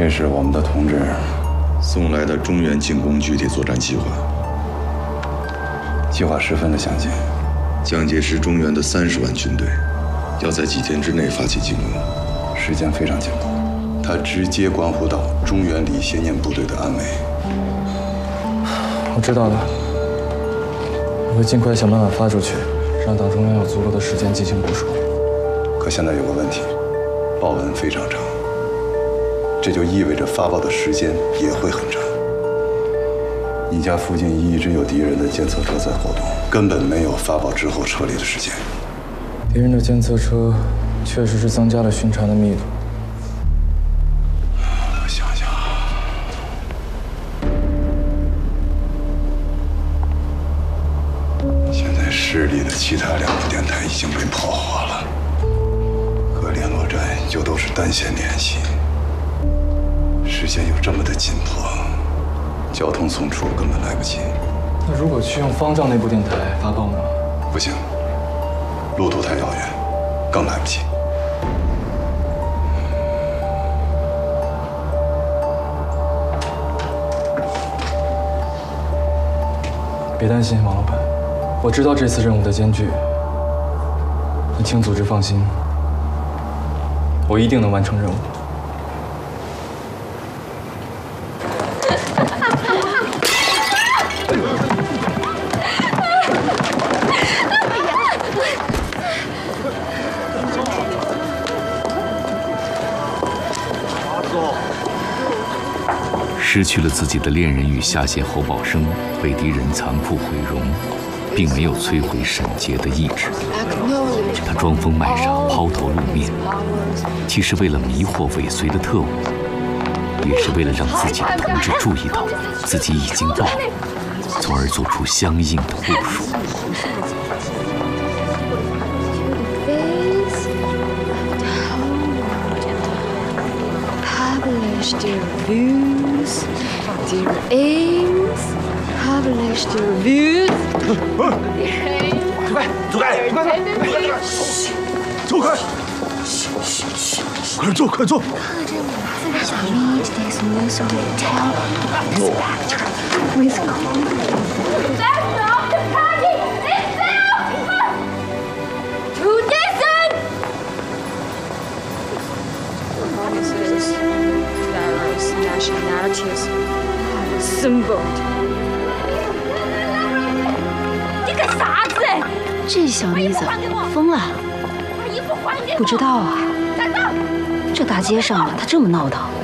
这是我们的同志送来的中原进攻具体作战计划， 计划十分的详尽。 蒋介石中原的30万军队，要在几天之内发起进攻， 时间非常紧迫，它直接关乎到中原李先念部队的安危。 我知道了，我会尽快想办法发出去，让党中央有足够的时间进行部署。 可现在有个问题，报文非常长，这就意味着发报的时间也会很长。你家附近一直有敌人的监测车在活动，根本没有发报之后撤离的时间。 敌人的监测车确实是增加了巡查的密度。 我想想，现在市里的其他2个电台已经被炮火了，和联络站又都是单线联系，时间又这么的紧迫，交通送出根本来不及。 那如果去用方丈那部电台发报呢？ 不行，路途太遥远，更来不及。 别担心，王老板，我知道这次任务的艰巨，你请组织放心，我一定能完成任务。 失去了自己的恋人与下线侯宝生被敌人残酷毁容，并没有摧毁沈杰的意志。他装疯卖傻，抛头露面，既是为了迷惑尾随的特务，也是为了让自己的同志注意到自己已经到了，从而做出相应的部署。 Dear aims, publish the reviews. 走开！走开！走开！快坐，快坐！ Read this news will tell Inspector with That's not the party! It's out! Tradition! Promises, various nationalities. Symbol. 你个傻子！ 这小妮子疯了，不知道啊。这大街上了，她这么闹腾。